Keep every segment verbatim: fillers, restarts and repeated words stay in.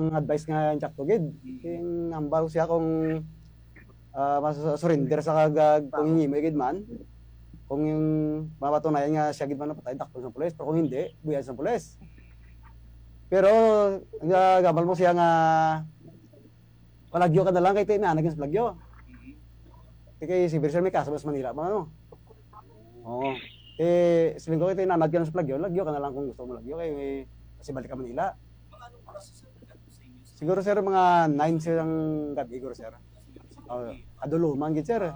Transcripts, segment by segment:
ang advice nga Jack Tugid. Yung hambal siya kung uh, mas-surrender sa kagag kung hindi mo igid man. Kung yung mapatunayan nga siya gid man patay dakto sa pulis, pero kung hindi, buyan sa pulis. Pero gabal mo siya nga palagyo ka na lang kay tinanag sa palagyo. Kaya si Bersel may kaso sa Manila ba ano? Oo. Eh siling ko kay tinanag sa palagyo, lagyo ka na lang kung gusto mo lagyo kay may kasi balik ka Manila. Siguro sir mga nine silang gabi siguro sir. Uh, aduluman gid sir.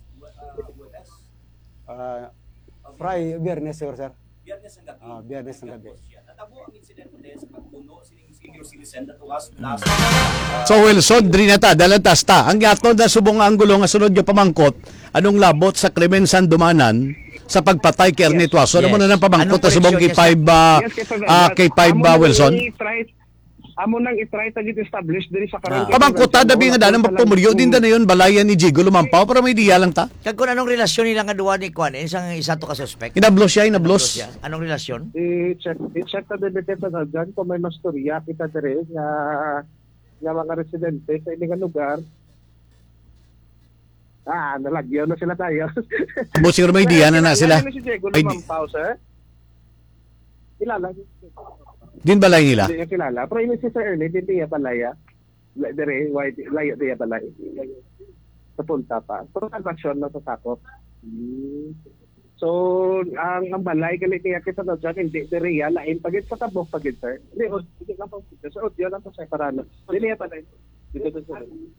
Uh, Friday, Biyernes siguro sir. Biyernes ang gabi. Ah, Biyernes ang gabi. Natabo ang insidente din sa pagpuno sining senior citizen that was last. So Wilson, drinata, dalantas ta. Ang yato na subong anggulo nga sunod yung pamangkot, anong labot sa krimen san dumanan sa pagpatay kay Ernie Tuaso? Ano mo na nang pamangkot na subong kay five uh, uh, kay five uh, Wilson? Amo nang i-try tagit establish diri sa karon. Ah. Pamangkota dabi nga danang magpumulyo din da na yun balayan ni Jigo lumampaw para may diya lang ta. Kag kun anong relasyon nila nga duwa ni Kwan isang isa to ka suspect? Inablos siya, inablos. Anong relasyon? I-check i-check ta debate sa dyan kung may mastorya kita dire nga nga mga residente sa ilang lugar. Ah, nalagyan na sila tayo. Bo siguro may diya na na sila. Ay, lumampaw sir. Kilala din balay nila. Hindi niya kilala. Pero ini si Sir Ernie, hindi niya balaya. Dire, white, layo niya balay. Sa punta pa. Pero transaction na sa sakop. So, ang, ang balay, galit niya kita na dyan, hindi dire yan, lain pagit sa tabok pagit, sir. Hindi, hindi lang pang pagit. Sa audio lang pa sa parano. Hindi niya balay. Dito sa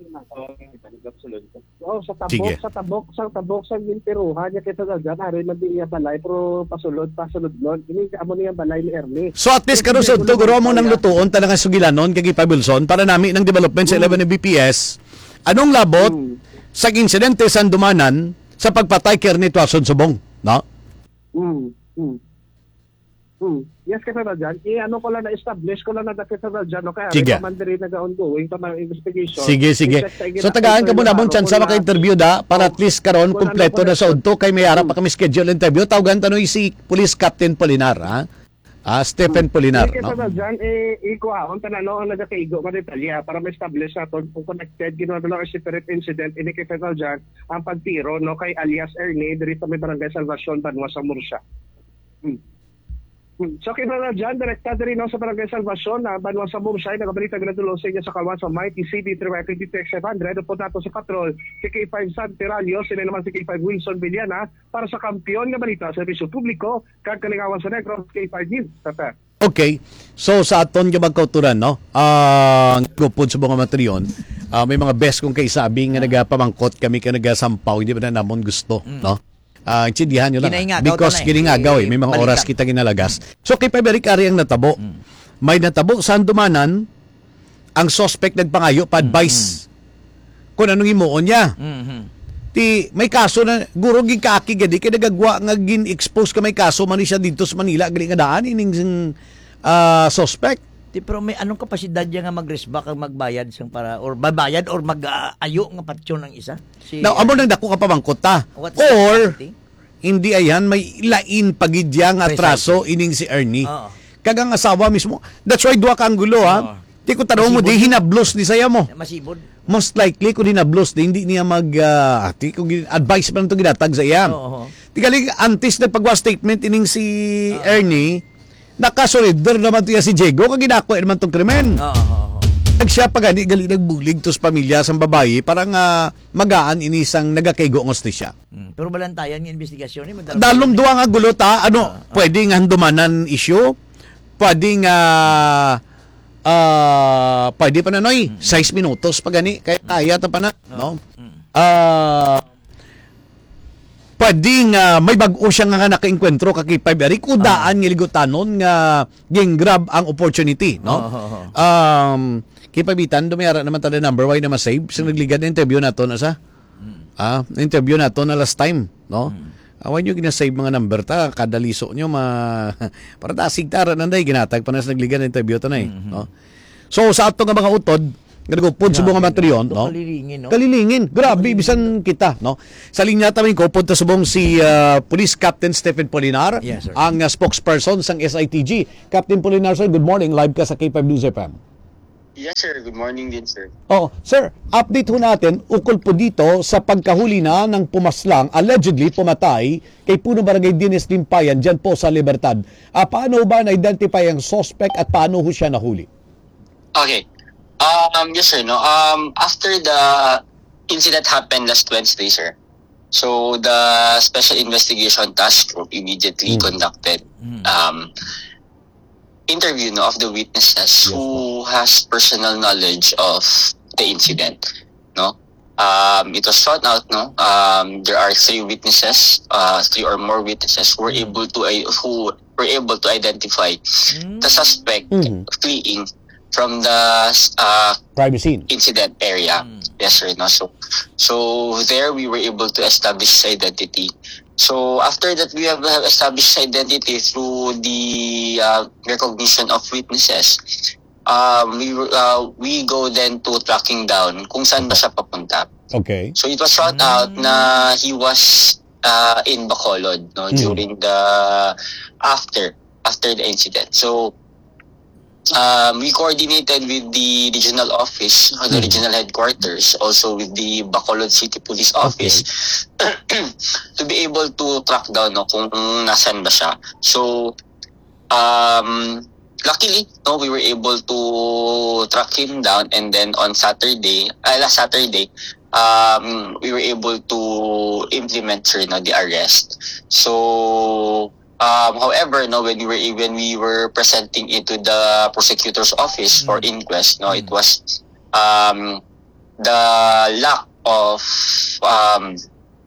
sulod. Oh, sa tabok, Sige. sa tabok, sa tabok, sa gintiruhan niya kita na dyan, hari man din niya balay, pero pasulod, pasulod nun. Ini, amo niya balay ni Ernie. So at least karon sa to guro mo nang lutuon talaga sugilanon kay Five Wilson para nami ng development sa eleven B P S. Anong labot Mm. sa insidente sa dumanan sa pagpatay kay Ernie Tuaso subong, no? Mm. Mm. Mm. Yes, kasi na dyan. I-ano ko lang na-establish ko lang na nakita na dyan. Okay, Sige. Recommendary nag-ongoing pa mga investigation. Sige, sige. So tagaan ka mo na mong chance maka interview da para at least karon kompleto na sa udto kay may ara pa kami schedule interview. Tawagan tanoy si Police Captain Polinar, ha? Ah, Stephen Polinar, Kasi no? na dyan, i-kuhaon tanano ang nagakaigo mga detalya para ma-establish natin kung connected, ginawa lang ang separate incident, inikita na dyan ang pagtiro no, kay alias Ernie, diri sa may barangay Salvacion, Banwa sa Murcia. Hmm. So kina na dyan, direkta rin no, sa Barangay Salvacion na Banwa sa Mumsay, nakabalita ganatulo sa inyo sa Kawan sa Mighty C D three two six five hundred. Upot nato sa patrol si K five Santiralio, sila naman si K five Wilson Villana para sa kampiyon nga balita sa servisyo publiko kag kalingawan sa Negros K five News. Tata. Okay. So sa aton nga magkauturan, no? Ah, uh, gupod sa mga materyon, uh, may mga best kung kay sabi nga nagapamangkot kami ka nagasampaw, hindi ba na namon gusto, mm. no? Ah, uh, intindihan nyo lang. Ginaingagaw Because tanay. giningagaw eh. May mga Balikan. oras kita ginalagas. So kay Paberic Ari ang natabo. Mm. May natabo saan dumanan ang suspect nagpangayo pa-advise mm-hmm. kung anong imuon niya. Mhm. Ti may kaso na guro gi kaaki gadi kay nagagwa nga gin-expose ka may kaso man siya dito sa Manila gali nga daan ining uh, suspect. Di pero may anong kapasidad niya nga mag-risk back ang magbayad sang para or babayad or mag-ayo nga patsyon ng isa? Si, Now, amo nang dako ka pamangkot ta. What's Or the hindi ayan may lain pagidya nga atraso ining si Ernie. Oo. Kagang asawa mismo. That's why duha ka ang gulo ha. Oo. Ti ko tanong mo Masibod. di hinablos ni saya mo. masibod? Most likely kung hinablos di hindi niya mag uh, ti ko advice pa nito ginatag sa iya. Oo. Ti galing antes na pagwa statement ining si Ernie nakasolider naman to ya si Diego kag ginako naman tong krimen. Oo. oo. Nag siya pa gani gali nagbulig tos pamilya sang babae parang uh, magaan inisang nagakaygo ng hostisya. Hmm. Pero balantayan ng investigasyon ni Dalom duwa nga gulo ta ano uh, uh, pwede nga handumanan issue pwede nga uh, pwede pa na noy mm-hmm. six minutos pa gani kaya kaya ta pa na no ah uh, pwede nga may bag-o siya nga naka-enkwentro kay Five Eric udaan nga ligutanon nga ging grab ang opportunity no um kipabitan dumayara naman ta number why na ma-save sa nagligan na interview nato na sa ah interview nato na last time no awan nyo ginasave mga number ta kada liso nyo ma para ta sigtara nanday ginatag pa na sa nagligan na interview ta na eh no so sa ato nga mga utod nagupod sa mga materyon no kalilingin no kalilingin grabe bisan kita no sa linya ta min ko punta subong si uh, Police Captain Stephen Polinar yes, ang uh, spokesperson sang S I T G. Captain Polinar sir, good morning, live ka sa K five News F M. Yes, sir. Good morning din, sir. Oh, sir, update ho natin ukol po dito sa pagkahuli na ng pumaslang, allegedly pumatay kay Puno Barangay Dines Limpayan dyan po sa Libertad. Ah, paano ba na-identify ang suspect at paano ho siya nahuli? Okay. Um, yes, sir. No. Um, after the incident happened last Wednesday, sir. So the Special Investigation Task Group immediately Mm. conducted um, interview no, of the witnesses Yes, who has personal knowledge of the incident. No. Um, it was found out. No. Um, there are three witnesses, uh, three or more witnesses who were able to uh, who were able to identify the suspect Mhm. fleeing from the uh, Crime scene. incident area. Yes, sir. No. So, so there we were able to establish his identity. So after that, we have have established his identity through the uh, recognition of witnesses. Um, we uh, we go then to tracking down kung saan ba siya papunta. Okay. So it was found out na he was uh, in Bacolod no Mm. during the after after the incident. So um, we coordinated with the regional office, uh, the Mm. regional headquarters, also with the Bacolod City Police Office to be able to track down no, kung nasan ba siya. So um, luckily, no, we were able to track him down, and then on Saturday, uh, last Saturday, um, we were able to implement sir, no, the arrest. So, um, however, no, when we were when we were presenting it to the prosecutor's office for inquest, no, it was um, the lack of um,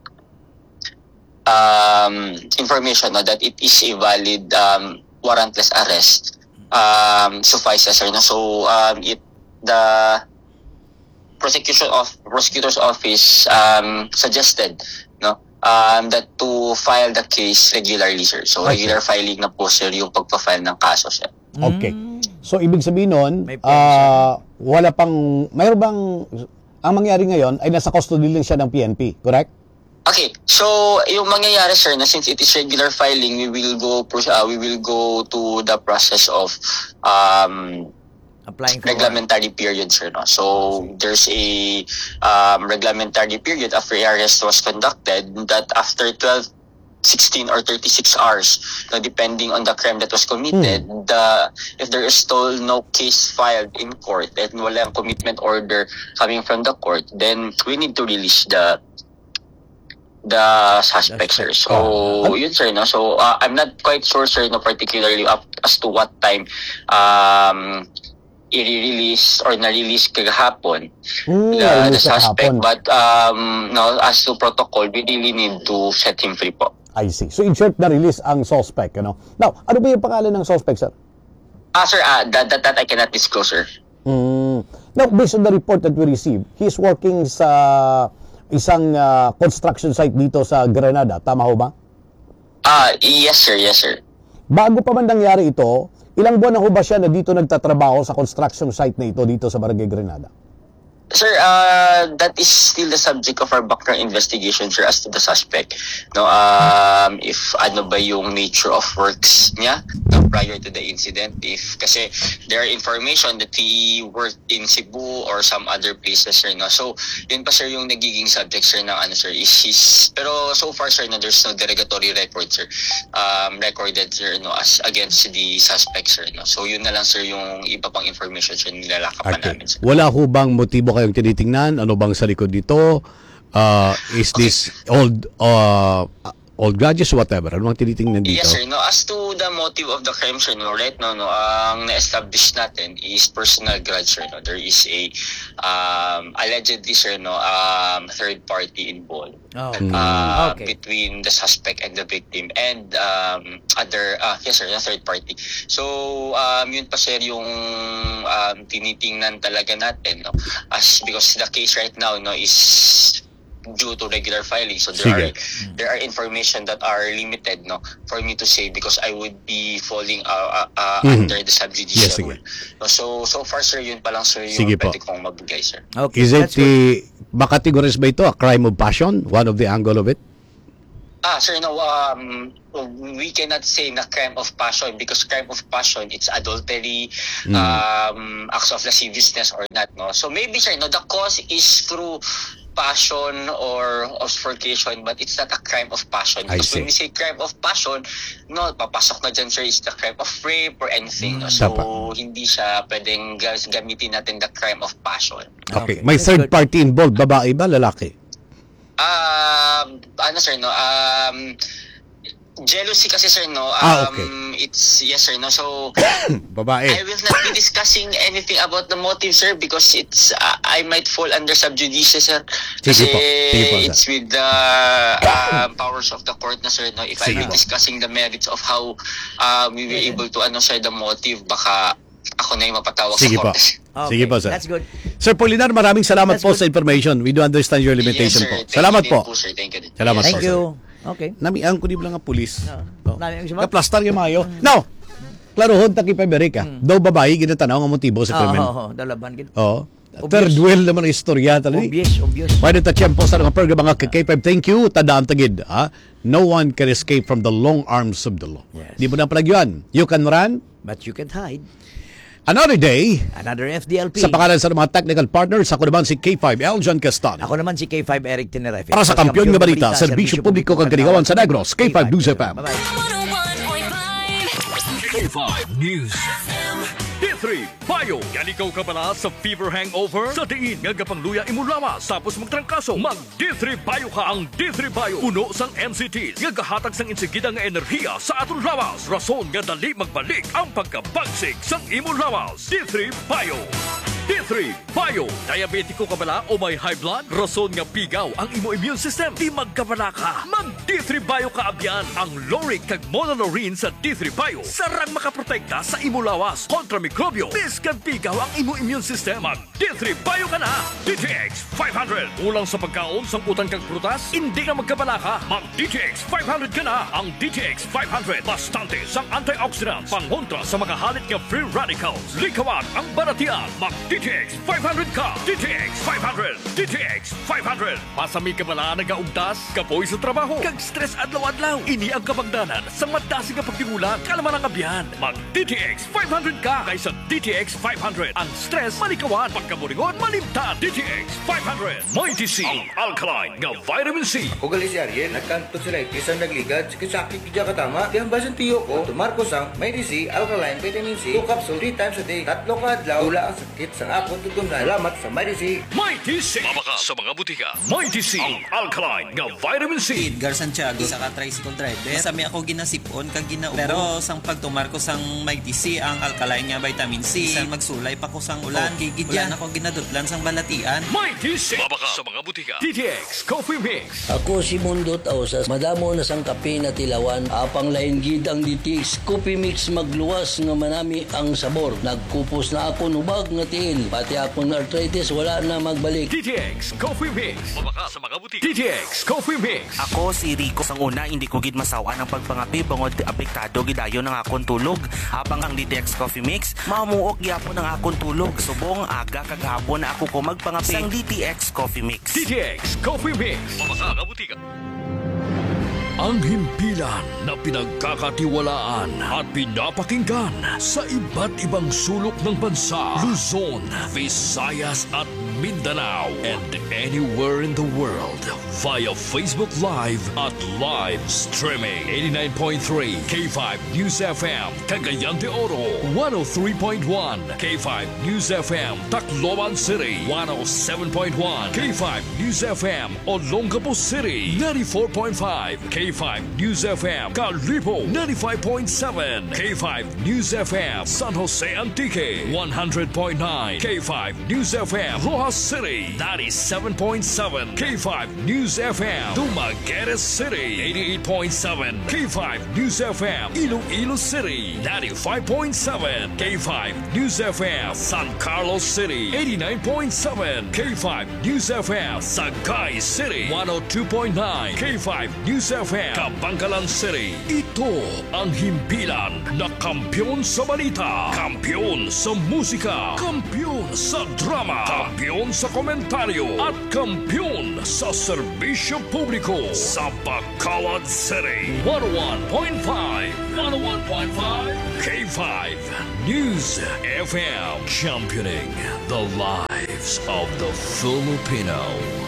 um, information no, that it is a valid um, warrantless arrest um, suffices. Sir, no? So um, it the prosecution of prosecutor's office um, suggested no um, that to file the case regularly, sir. So Okay. regular filing na po sir yung pagpa-file ng kaso, sir. Okay. So, ibig sabihin nun, May point, ah, wala pang, mayroon bang, ang mangyari ngayon ay nasa custody lang siya ng P N P, correct? Okay, so yung mangyayari sir na since it is regular filing, we will go pro- uh, we will go to the process of um Applying for reglementary period, sir. No? So there's a um, reglementary period after arrest was conducted that after twelve, sixteen or thirty-six hours, no, depending on the crime that was committed, the if there is still no case filed in court and walang commitment order coming from the court, then we need to release the the suspect, sir. So, yun, sir, no? So, uh, I'm not quite sure, sir, no, particularly up as to what time um, i-release or na-release kagahapon Hmm, the, ayun the sa suspect. hapon. But, um, no, as to protocol, we really need to set him free po. I see. So, in short, na-release ang suspect, ano? Now, ano ba yung pangalan ng suspect, sir? Ah, sir, ah, that, that, that I cannot disclose, sir. Mm. Now, based on the report that we received, he's working sa isang ah, construction site dito sa Grenada. Tama ho ba? Ah, yes, sir, yes, sir. Bago pa man nangyari ito, ilang buwan na ho ba siya na dito nagtatrabaho sa construction site na ito dito sa Barangay Grenada? Sir, uh, that is still the subject of our background investigation, sir, as to the suspect. No, um, if ano ba yung nature of works niya no, prior to the incident. If kasi there are information that he worked in Cebu or some other places, sir. No, so yun pa, sir, yung nagiging subject, sir, ng ano, sir, is his. Pero so far, sir, no, there's no derogatory record, sir, um, recorded, sir, no, as against the suspect, sir. No, so yun na lang, sir, yung iba pang information, sir, nilalaka pa namin, sir. Wala ho bang motibo kayong tinitingnan? Ano bang sa likod dito? Uh, is this old uh, old grudges, whatever? Ano bang tinitingnan dito? Yes, sir. No, as to the motive of the crime, sir, no, right now, no, ang na-establish natin is personal grudge, sir. No. There is a um, allegedly, sir, no, um, third party involved. Oh. Uh, Okay. between the suspect and the victim and um, other uh, yes sir, the third party. So um, yun pa, sir, yung um, tinitingnan talaga natin, no, as because the case right now, no, is due to regular filing, so there Sige. are there are information that are limited, no, for me to say because I would be falling uh, uh, uh, Mhm. under the Yes, subjudicial sige. rule. No, so so far, sir, yun pa lang, sir, yung Sige po. pwede kong magbigay, sir. Okay. Is it that's good. the, makategorize ba ito a crime of passion? One of the angle of it? Ah, sir, no, um, we cannot say na crime of passion because crime of passion, it's adultery, Mm. um, acts of lasciviousness or not, no? So maybe, sir, no, the cause is through passion or obfuscation, but it's not a crime of passion. I Because see. when we say crime of passion, no, papasok na dyan, sir, is the crime of rape or anything, no? So, Tama. hindi siya pwedeng ga- gamitin natin the crime of passion. Okay. Okay, May that's third good. party involved. Babae ba? Lalaki? Um, ano sir, no? Um, jealousy kasi sir, no? Um, Ah, okay. It's, yes sir, no? So, Babae. I will not be discussing anything about the motive, sir, because it's, uh, I might fall under sub judice, sir. Sige Kasi po. Sige po, sir. it's with the uh, powers of the court na, sir, no? If Sige I will po. discussing the merits of how uh, we were able to, ano sir, the motive, baka ako na yung mapatawag Sige sa po. korte. Okay, Sige po, sir. that's good. Sir Polinar, maraming salamat That's po good. sa information. We do understand your limitation Yes, sir. po. Thank Salamat you po. din po, sir. Thank you din. Salamat Yes, po, Thank sir. you. Okay. Namiang ko di lang nga pulis. No. Nami ang sumat? Kaplastar yung mayo. No! Klarohon taki pa Amerika. Daw babae, ginatanaw nga motibo sa Oo, krimen. oo, oo, dalaban gid. Oo. Obvious. Third well naman ang istorya talaga. Obvious, obvious. Pwede ta tiyempo sa mga program mga K five. Thank you. Tandaan tagid. Ha? No one can escape from the long arms of the law. Yes. Di mo na palagyan. You can run But you can't hide. another day. Another F D L P. Sa pangalan sa mga technical partners, ako naman si K five, Eljan Castano. Ako naman si K five Eric Tenerife. Para sa kampiyon nga balita, serbisyo publiko kag kaligawan sa Negros, K five News F M. Bye-bye. one oh one point five K five News. D three, Payo. Yan ikaw ka pala sa fever hangover? Sa diin nga gapangluya imulawas tapos magtrangkaso. Mag D three Payo ka ang D three Payo. Puno sang M C Ts. Nga gahatag sang insigida nga enerhiya sa atong lawas. Rason nga dali magbalik ang pagkabagsik sang imulawas. D three Payo. D three Payo. Diabetiko ka bala o may high blood? Rason nga pigaw ang imo immune system. Di magkabala ka. Mag D three Payo ka abyan. Ang Loric kag Monolaurin sa D three Payo. Sarang makaprotekta sa imo lawas kontra mikrobyo. Biskan pigaw ang imo immune system. Mag D three Payo ka na. D T X five hundred. Ulang sa pagkaon sang utang kag prutas, hindi na magkabala ka. Mag D T X five hundred ka na. Ang D T X five hundred bastante sang antioxidants, pangontra sa mga halit nga free radicals. Likawan ang baratian. Mag D T X five hundred ka. D T X five hundred. D T X five hundred. Pasami ka bala nagaugdas, kapoy sa trabaho, kag stress adlaw-adlaw. Ini ang kabangdanan sa madasi nga pagtimula, kalaman ang abyan. Mag D T X five hundred ka kaysa D T X five hundred. Ang stress malikawan, pagkaburingon malimtan. D T X five hundred. Mighty C, ang alkaline nga vitamin C. Ako gali si Ariel, nagkanto sila isang nagligad, sakit kidya katama. Di ang basan tiyo ko, tumarko sang may D C, alkaline, vitamin C, two capsule, three times a day. Tatlo ka adlaw, wala ang sakit sa akong tutunan. Salamat sa may D C. Mighty C. Mabaka sa mga butika. Mighty C, ang alkaline nga vitamin C. Edgar Santiago sa ka tricycle driver. Sa mi ako ginasipon kag ginaubo. Pero sang pagtumar ko sang Mighty C ang alkaline nga vitamin C. Sang magsulay pa ko sang ulan. Gigidyan ako ginadutlan sang balatian. Mighty C. Mabaka sa mga butika. D T X Coffee Mix. Ako si Mundo Tausas, madamo na sang kape na tilawan, apang lain gid ang D T X Coffee Mix magluwas nga manami ang sabor. Nagkupos na ako nubag nga tiil, pati akong arthritis wala na magbalik. D T X Coffee Mix. Mabaka sa mga butika. D T X Coffee Mix. Ako si Rico. Sang una, hindi ko gid masawa ng pagpangapi bangod apektado gidayon ng akong tulog. Habang ang D T X Coffee Mix, mamuok gyapon ng akong tulog. Subong aga kagahapon na ako ko magpangapi sang D T X Coffee Mix. D T X Coffee Mix. Mabaka sa butika. Ang himpilan na pinagkakatiwalaan at pinapakinggan sa iba't ibang sulok ng bansa, Luzon, Visayas at Mindanao, and anywhere in the world via Facebook Live at live streaming. eighty-nine point three K five News F M, Cagayan de Oro, one oh three point one K five News F M, Tacloban City, one oh seven point one K five News F M, Olongapo City, ninety-four point five K five News F M, Calipo, ninety-five point seven K five News F M, San Jose Antique, one hundred point nine K five News F M, Rojas City, ninety-seven point seven K five News F M, Dumaguete City, eighty-eight point seven K five News F M, Iloilo City, ninety-five point seven K five News F M, San Carlos City, eighty-nine point seven K five News F M, Sagay City, one oh two point nine K five News F M, Kabangkalan City. Ito ang himpilan na kampyon sa balita, kampyon sa musika, kampyon sa drama, kampyon sa komentaryo, at kampyon sa serbisyo publiko sa Bacolod City. one oh one point five, one oh one point five K five News F M, championing the lives of the Filipino.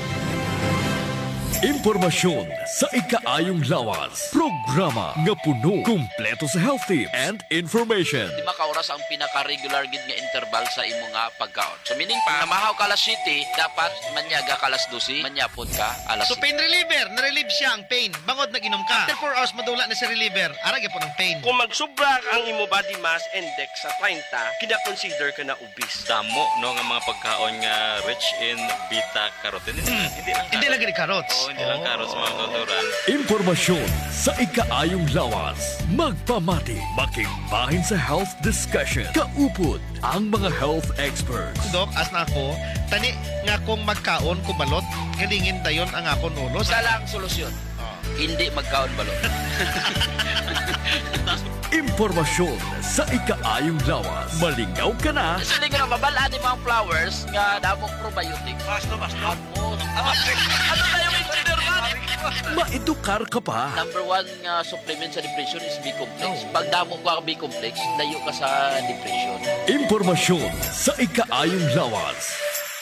Impormasyon sa ikaayong lawas. Programa nga puno, kumpleto sa health tips and information. Di makaoras ang pinaka-regular gid nga interval sa imo nga pagkaon. So meaning pa, namahaw ka alas siyete, dapat manyaga ka alas dose, manyapon ka alas So pain reliever, na-relieve siya ang pain. Bangod nag-inom ka. After four hours madula na si reliever, arag po ng pain. Kung magsubra ang imo body mass index sa thirty, kina-consider ka na obese. Damo no nga mga pagkaon nga rich in beta-carotene. Hmm. Hindi lang Hindi lang gani carrots. Oo, hindi lang carrots mga tuturan. Impormasyon sa ikaayong lawas. Magpamati, makigbahin sa health discussion. Kaupod ang mga health experts. Dok, as na ako, tani nga kung magkaon kubalot, galingin dayon ang akon ulo. Sa lang solusyon. Hindi magkaon balot. Impormasyon sa ikaayong lawas. Malingaw ka na. Sa linggo na mabalaan ni mga flowers nga damong probiotic. Basto, basto. Ano na yung engineer man? Maedukar ka pa. Number one nga supplement sa depression is B-complex. Pag damo ka B-complex, layo ka sa depression. Impormasyon sa ikaayong lawas.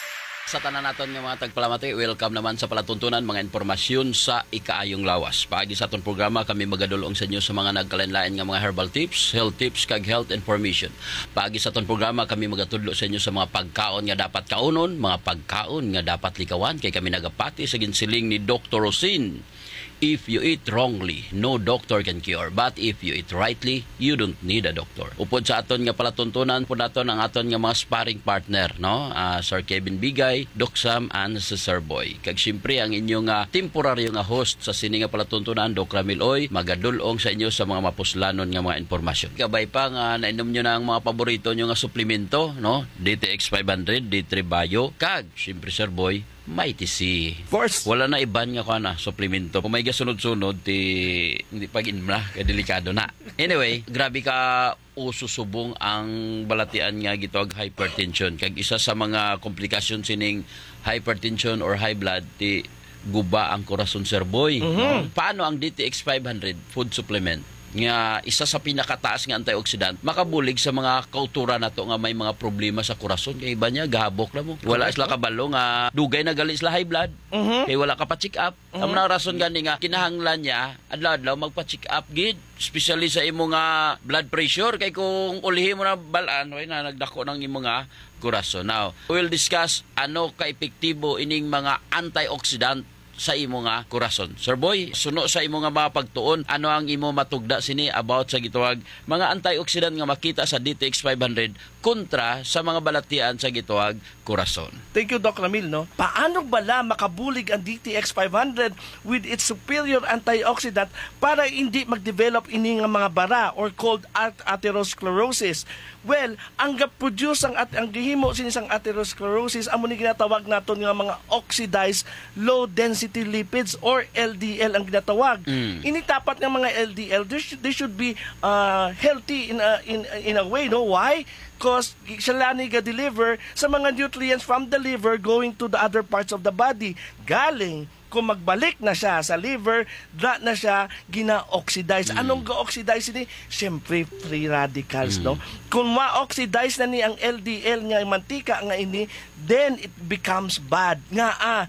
Sa tanan naton nga mga tagpalamati, welcome naman sa palatuntunan mga impormasyon sa ikaayong lawas. Paagi sa aton programa kami magadulong sa inyo sa mga nagkalain-lain nga mga herbal tips, health tips kag health information. Paagi sa aton programa kami magatudlo sa inyo sa mga pagkaon nga dapat kaunon, mga pagkaon nga dapat likawan kay kami nagapati sa ginsiling ni Doctor Rosin. If you eat wrongly, no doctor can cure. But if you eat rightly, you don't need a doctor. Upod sa aton nga palatuntunan po naton ang aton nga mga sparring partner, no? Uh, Sir Kevin Bigay, Doc Sam, and si Sir Boy. Kag siyempre ang inyong uh, temporaryo nga host sa sini nga palatuntunan, Doc Ramil Oy, magadulong sa inyo sa mga mapuslanon nga mga impormasyon. Gabay pa nga nainom nyo na ang mga paborito nyo nga suplemento, no? D T X five hundred, D three Bio, kag siyempre Sir Boy, Mighty C. Force. Wala na iban nga ko na suplemento. Kung may gasunod-sunod, ti, hindi pag-inom na. Kaya delikado na. Anyway, grabe ka ususubong ang balatian nga gitog hypertension. Kag isa sa mga komplikasyon sining hypertension or high blood, ti guba ang korason, Sir Boy. Mm-hmm. Paano ang D T X five hundred food supplement? Nga isa sa pinakataas nga antioxidant makabulig sa mga kautura nato nga may mga problema sa korason kay iba niya gahabok la mo wala sila kabalo nga dugay na gali sila high blood mm-hmm. kay wala ka pa check up mm-hmm. Ang mga rason gani nga kinahanglan niya adlaw-adlaw magpa check up gid especially sa imo nga blood pressure kay kung ulihin mo na balaan way na nagdako ng imo nga korason. Now we'll discuss ano ka epektibo ining mga antioxidant sa imo nga korason. Sir Boy, suno sa imo nga mga pagtuon, ano ang imo matugda sini about sa gituwag mga antioxidant nga makita sa D T X five hundred kontra sa mga balatian sa gituwag korason. Thank you, Doc Ramil. No? Paano bala makabulig ang D T X five hundred with its superior antioxidant para hindi mag-develop ini nga mga bara or called atherosclerosis? Well, ang ga-produce ang at ang gihimo sinisang atherosclerosis amo ni ginatawag naton nga mga oxidized low density lipids or L D L ang ginatawag. Mm. Ini tapat ng mga L D L they should, they should be uh, healthy in a, in in a way, no? Why? Because sila ni ga-deliver sa mga nutrients from the liver going to the other parts of the body. Galing kung magbalik na siya sa liver, da na siya gina-oxidize. Mm. Anong ga-oxidize ni? Siyempre, free radicals, mm. no? Kung ma-oxidize na ni ang L D L nga mantika nga ini, then it becomes bad. Nga ah,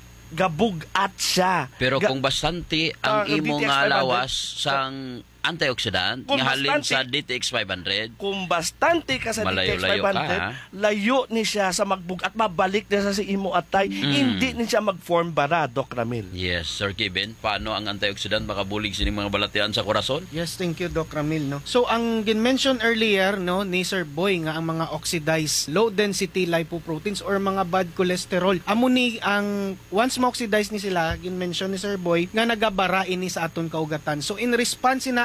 gabugat siya. Pero Ga- kung bastante ang uh, imo D T X nga five hundred, lawas sang antioxidant Kung nga halin bastante- sa D T X five hundred, kung bastante ka sa D T X Malayo-layo five hundred, ka, ha? layo ni siya sa magbug at mabalik na sa si imo atay, Mm. hindi ni siya mag-form bara, Doc Ramil. yes, Sir Kevin, paano ang antioxidant makabulig sining mga balatian sa korason? Yes, thank you, Doc Ramil. No? So, ang gin-mention earlier no, ni Sir Boy nga ang mga oxidized low-density lipoproteins or mga bad cholesterol. Amo ni ang, once ma-oxidize ni sila, gin-mention ni Sir Boy, nga nagabara ini sa aton kaugatan. So, in response na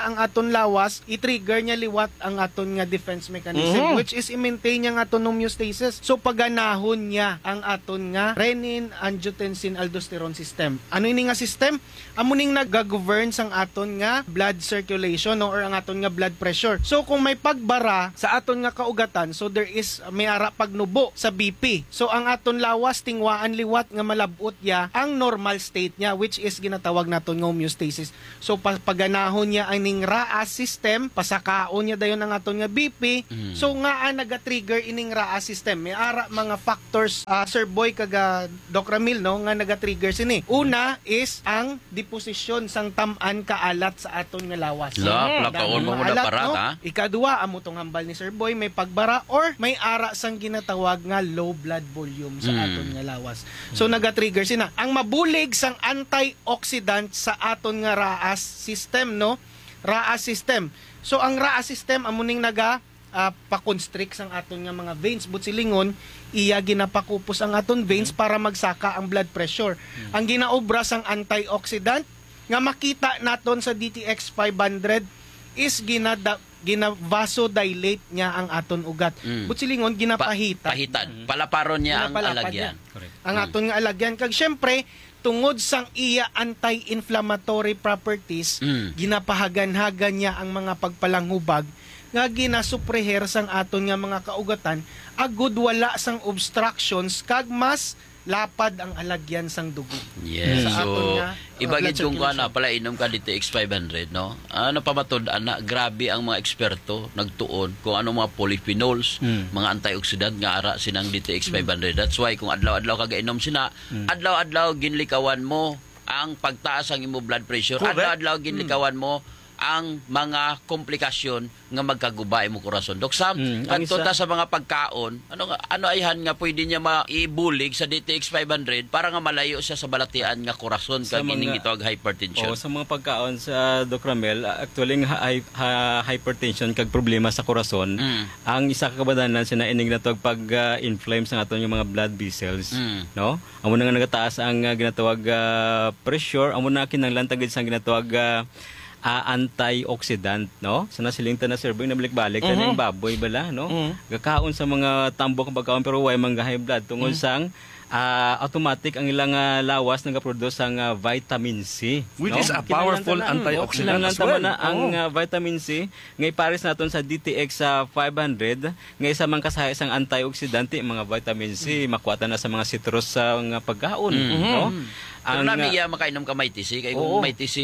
niya ang aton lawas, i-trigger niya liwat ang aton nga defense mechanism, Mhm. which is i-maintain niya ang aton homeostasis. So paganahon niya ang aton nga renin, angiotensin, aldosterone system. Ano ini nga system? Amuning nag-govern sang aton nga blood circulation no, or ang aton nga blood pressure. So kung may pagbara sa aton nga kaugatan, so there is may ara pagnubo sa B P. So ang aton lawas tingwaan liwat nga malabot ya ang normal state niya, which is ginatawag naton nga homeostasis. So pa- paganahon niya ang ning R A S system, pasakaon niya dayon ang aton nga B P. Mm. So nga ang naga-trigger ining R A S system. May ara mga factors uh, Sir Boy kaga Doc Ramil no nga naga-trigger sini. Una is ang deposisyon sang tam-an kaalat sa aton nga lawas. La, plakaon mo muna Alat, para no? ha. Ikaduha amo tong hambal ni Sir Boy may pagbara or may ara sang ginatawag nga low blood volume sa Mm. aton nga lawas. So naga-trigger sina. Ang mabulig sang antioxidant sa aton nga R A S system no. R A S system. So ang R A S system amuning naga uh, pa-constrict sang aton nga mga veins butsilingon, iya ginapakupos ang aton veins para magsaka ang blood pressure. Ang ginaobra sang antioxidant nga makita naton sa D T X five hundred is ginada gina-vasodilate niya ang aton ugat. Mm. Butsilingon ginapahita. Pahitan. Palaparon niya ang Pinapalapad alagyan. niya. Ang aton nga alagyan. Kag syempre, tungod sang iya anti-inflammatory properties, Mm. ginapahagan-hagan niya ang mga pagpalanghubag nga ginasupreher sang aton nga mga kaugatan, agud wala sang obstructions kag mas lapad ang alagyan sang dugo. Yes. Sa aton So, nga, uh, ibagid blood kung ka circulation. na pala inom ka D T X five hundred, no? Ano pamatod, ana, grabe ang mga eksperto nagtuon kung ano mga polyphenols, Mm. mga antioxidant nga ara sinang D T X five hundred. That's why kung adlaw-adlaw ka gainom sina, Mm. adlaw-adlaw ginlikawan mo ang pagtaas ang imo blood pressure. Correct. Adlaw-adlaw ginlikawan mo ang mga komplikasyon nga magkaguba imo korason. Dok Sam, Mm, ang ang isa- tota sa mga pagkaon, ano nga ano ayhan nga pwede niya maibulig sa D T X five hundred para nga malayo siya sa balatian nga korason Sa kag ining mga- ito ag hypertension. O, sa mga pagkaon sa Doc Ramel, actually ang hi- ha- hypertension kag problema sa korason, Mm. ang isa ka kabadanan sina ining natawag pag-inflame sa aton yung mga blood vessels, Mm. no? Amo na nga nagataas ang uh, ginatawag uh, pressure, amo na kinahanglan tagid sa ginatawag uh, uh, antioxidant, no? Sa nasilinta na Sir Boy, nabalik-balik Mhm. mm-hmm. baboy bala, no? Mhm. Gakaon sa mga tambok ng pagkaon pero way mga high blood tungod Mhm. sang ah, automatic ang ilang ah, lawas nagaproduce ang ah, vitamin C, Which no? is a Kinahanglan powerful tana- antioxidant kinahanglan as tama well. na ang Oo. ah, vitamin C nga ipares naton sa D T X sa five hundred nga isa man kasahi isang antioxidant mga vitamin C makuwatan na sa mga citrus sa mga pagkaon, Mm. no? Pero Ang, nami ah, iya makainom ka may T C kay Oo. kung may T C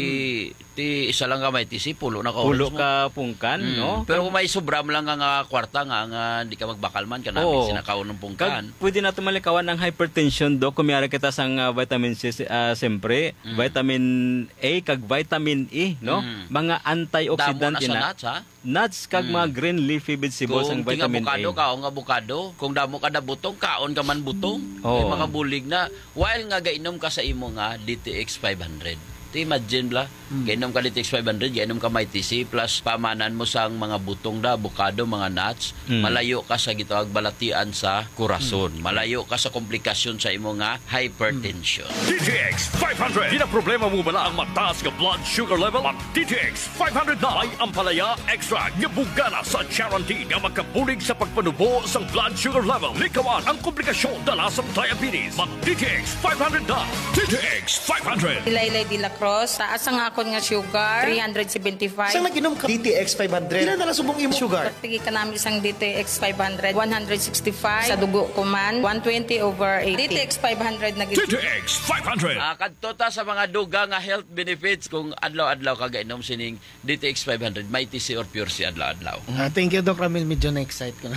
ti isa lang ka may T C pulo na ka pulo oras mo. ka pungkan, Mm. no? Pero kung may sobram lang nga nga kwarta nga nga di ka magbakal man ka namin Oo. sinakaon ng pungkan. Kag pwede natin malikawan ang hypertension do kung mayroon kita sang ah, vitamin C uh, siyempre, Mm. vitamin A kag vitamin E, no? Mm. Mga antioxidant Damo na sa ina. nuts, ha? Nuts kag Mm. mga green leafy vegetables ang Kung ting vitamin avocado, A. kaon nga avocado. Kung damo ka na butong, kaon ka man butong. Oo. May mga bulig na. While nga gainom ka sa imo nga D T X five hundred. Ti imagine bla, gainom ka D T X five hundred, gainom ka may T C plus pamanan mo sang mga butong da, avocado, mga nuts, Mm. malayo ka sa gitawag balatian sa kurason. Malayo ka sa komplikasyon sa imo nga hypertension. D T X five hundred. Di na problema mo bala ang mataas nga blood sugar level? Ang D T X five hundred na ay ampalaya extra nga bugana sa guarantee nga magkabulig sa pagpanubo sa blood sugar level. Likawan ang komplikasyon dala sa diabetes. Mag D T X five hundred na. D T X five hundred. Ilaylay de la Cruz, taas ang akon nga sugar, three seventy-five. Saan naginom ka? D T X five hundred. Ilan na nasubong imo sugar? Pagtigi ka namin isang D T X five hundred, one sixty-five. Sa dugo ko man, one twenty over eighty. D T X five hundred na D T X five hundred. Ah, kadto ta sa mga duga nga health benefits kung adlaw-adlaw ka gainom sining D T X five hundred, may T C or pure C adlaw-adlaw. Ah, thank you, Doc Ramil. Medyo na-excite ko na.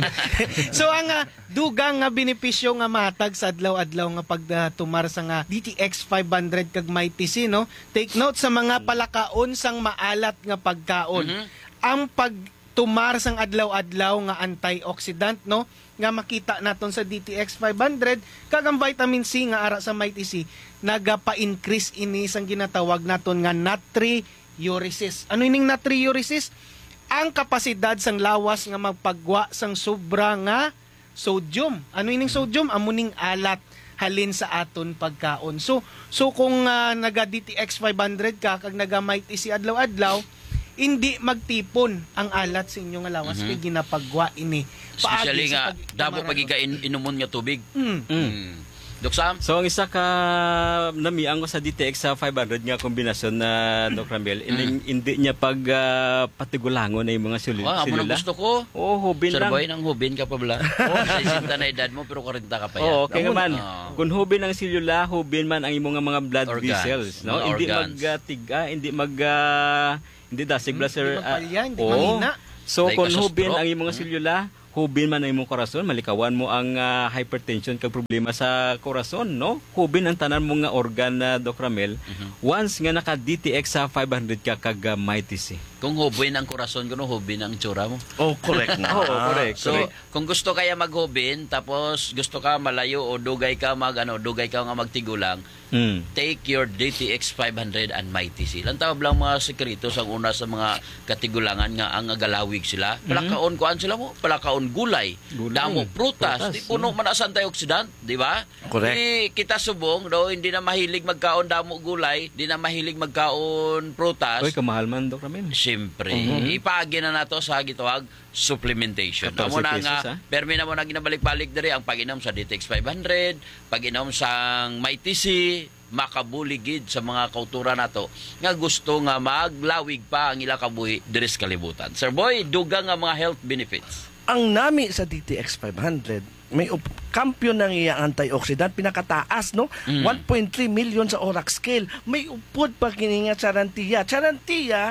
So, ang ah, dugang nga benepisyo nga matag sa adlaw-adlaw nga pagtumar sa nga D T X five hundred kag may T C, no? Take note sa mga palakaon sang maalat nga pagkaon. Mhm. Ang pagtumar sang adlaw-adlaw nga antioxidant, no? Nga makita naton sa D T X five hundred kag ang vitamin C nga ara sa may T C nagapa-increase ini sang ginatawag naton nga natriuresis. Ano ining natriuresis? Ang kapasidad sang lawas nga magpagwa sang sobra nga sodium. Ano ining sodium? Amuning alat halin sa aton pagkaon. So so kung uh, naga D T X five hundred ka kag naga may T C adlaw-adlaw, hindi magtipon ang alat sa inyong alawas Mhm. kay ginapagwa ini. Especially Paagi sa nga, pag- damo tamaran. pagika in, inumon nga tubig. Mm. Mm. Dok Sam? So ang isa ka namiang ko sa D T X sa five hundred nga kombinasyon na Doc Ramel, mm. hindi niya pag uh, patigulangon na yung mga sul- Wow, amo silula. na gusto ko. Oo, oh, hubin Sir lang. Boy, nang hubin ka pa bala. Oh, sesenta na edad mo pero forty ka pa yan. Oo, okay Amo man. na. Oh. Kung hubin ang silula, hubin man ang imong mga blood Organs. vessels, no? Mga Hindi organs. magtiga, hindi mag uh, hindi dasig Hmm, blaster. hindi magpalya, hindi oo. mahina. So Like kung sa hubin stroke. ang imong silula, hubin man ang imong korason, malikawan mo ang ah, hypertension kag problema sa korason, no? Hubin ang tanan mo nga organ na Doc Ramel. Once nga naka D T X sa five hundred ka kag uh, mighty. Kung hubin ang korason ko, no, hubin ang tsura mo. Oh, correct na. Oo, correct. So, correct. kung gusto kaya maghubin, tapos gusto ka malayo o dugay ka mag ano, dugay ka nga magtigulang, Mm. take your D T X five hundred and Mighty C. Lang tawag lang mga sekretos ang una sa mga katigulangan nga ang galawig sila. Palakaon kuan sila mo, palakaon gulay, Gulay. damo prutas, Prutas, di puno man sa antioxidant, di ba? Correct. Di kita subong do hindi na mahilig magkaon damo gulay, di na mahilig magkaon prutas. Oy, kamahal man Doc Ramel. Siyempre, Mhm. ipaagi na nato sa gitawag supplementation. fourteen Amo na pesos, nga, ha? permi na mo na ginabalik-balik diri ang pag-inom sa D T X five hundred, pag-inom sa Mighty C, makabuligid sa mga kautura nato nga gusto nga maglawig pa ang ila kabuhi diri sa kalibutan. Sir Boy, dugang nga mga health benefits. Ang nami sa D T X five hundred, may up- kampiyon ng iya antioxidant, pinakataas, no? Mm. one point three million sa Orac scale. May upod pa kininga Charantia. Charantia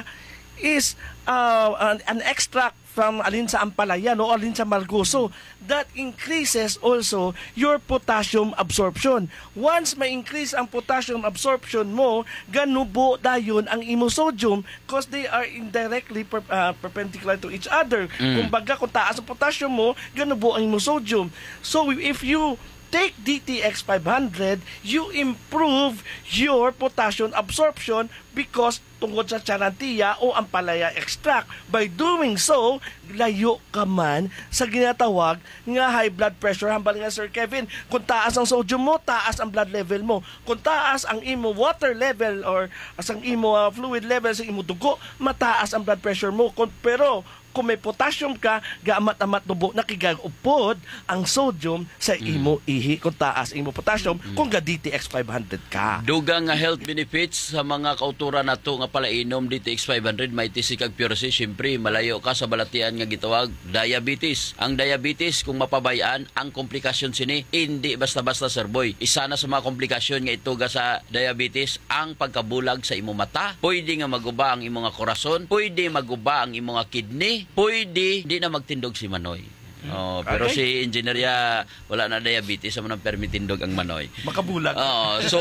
is uh, an, an extract from alin sa ampalaya, no? Alin sa margoso. That increases also your potassium absorption. Once ma-increase ang potassium absorption mo, ganubo dayon ang imosodium because they are indirectly per, uh, perpendicular to each other. Mm. Kung baga, kung taas ang potassium mo, ganubo ang imosodium. So if you take D T X five hundred, you improve your potassium absorption because tungkol sa Charantia o Ampalaya extract. By doing so, layo ka man sa ginatawag nga high blood pressure. Hambal nga Sir Kevin, kung taas ang sodium mo, taas ang blood level mo. Kung taas ang imo water level or as ang imo uh, fluid level sa imo dugo, mataas ang blood pressure mo. Kung, pero kung may potassium ka, gaamat-amat dubo, nakigag-upod ang sodium sa imo ihi kung taas imo potassium kung ga D T X five hundred ka. Dugang nga health benefits sa mga kautura nato nga palainom D T X five hundred, Mighty C kag Pure C. Siyempre, malayo ka sa balatian nga gitawag diabetes. Ang diabetes, kung mapabayaan, ang komplikasyon sini, hindi basta-basta, Sir Boy. Isa na sa mga komplikasyon nga ituga sa diabetes, ang pagkabulag sa imo mata. Pwede nga maguba ang imo nga korason, pwede maguba ang imo nga kidney, pwede di na magtindog si Manoy. Oh, pero Okay. si engineer wala na diabetes, amo nang permitindog ang Manoy. Makabulag. Oh, so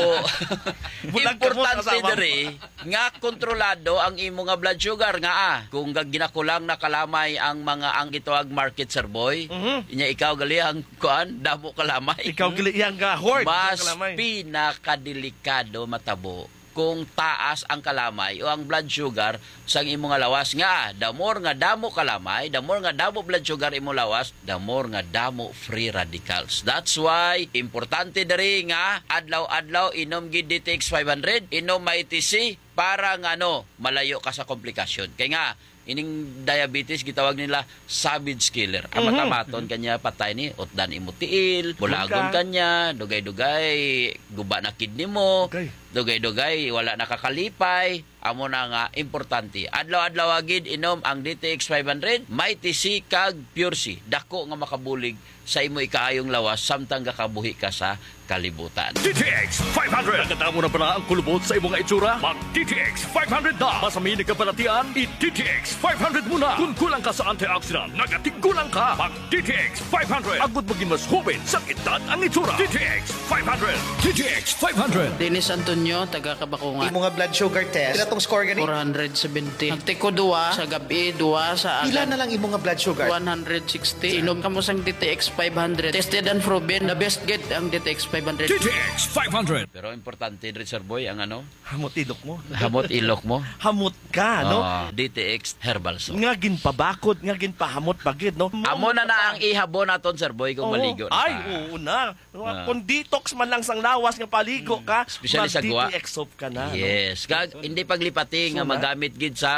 Bulag ka mo sa importante asawa mo. diri nga kontrolado ang imo nga blood sugar nga ah. Kung gag ginakulang na kalamay ang mga ang gitawag market, Sir Boy, Mhm. inya ikaw gali ang kuan damo kalamay. Ikaw gali yang ga hoard. Mas ng kalamay. pinakadelikado matabo kung taas ang kalamay o ang blood sugar sa imo nga lawas nga the more nga damo kalamay, the more nga damo blood sugar imo lawas, the more nga damo free radicals. That's why importante diri nga adlaw-adlaw inom gid D T X five hundred, inom Mighty C para nga ano malayo ka sa komplikasyon. Kay nga ining diabetes gitawag nila savage killer. Amat-amaton kanya patay ni utdan imo tiil, bulagon kanya, dugay-dugay guba na kidney mo. Okay. Dugay-dugay wala nakakalipay. Amo na nga importante. Adlaw-adlaw agid inom ang D T X five hundred, Mighty C kag Pure C. Dako nga makabulig sa imo ikaayong lawas samtang gakabuhi ka sa kalibutan. D T X five hundred. Nagkatamo na pala ang kulubot sa imong itsura? Mag-D T X five hundred na. Masaminig ka palatian, i-D T X five hundred muna. Kung kulang ka sa antioxidant, nagatigulang ka. Mag-D T X five hundred. Agad maging mas hubin sa edad ang itsura. D T X five hundred. D T X five hundred. Dennis Antonio, taga Kabakungan. Imo nga blood sugar test, pila tong score gani? four hundred seventy. Nagtiko duwa sa gabi, duwa sa Pila agad. na lang imo nga blood sugar? one hundred sixty. Inom ka mo sang D T X five hundred. Tested and proven. The best get ang D T X five hundred. D T X five hundred. Pero importante rin, Sir Boy, ang ano? Hamot ilok mo. Hamot ilok mo. Hamot ka, no? Ah, D T X Herbal Soap. Nga ginpabakod, nga ginpahamot pagid, no? Amo na na ang ihabo naton, Sir Boy, kung Oo. maligo na Ay, ka. oo na. Ah. Kung detox man lang sang lawas nga paligo ka, Especially sa mag-D T guwa. X soap ka na. no? Yes. Kag hindi paglipati nga So, magamit gid sang